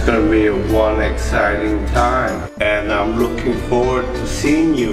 gonna be one exciting time, and I'm looking forward to seeing you.